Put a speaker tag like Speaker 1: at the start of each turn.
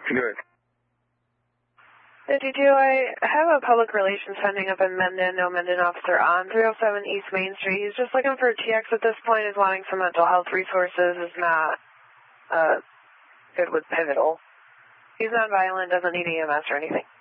Speaker 1: Good.
Speaker 2: 52, I have a public relations pending up in Mendon, no Mendon officer on 307 East Main Street. He's just looking for a TX at this point, is wanting some mental health resources, is not good with Pivotal. He's non-violent, doesn't need EMS or anything.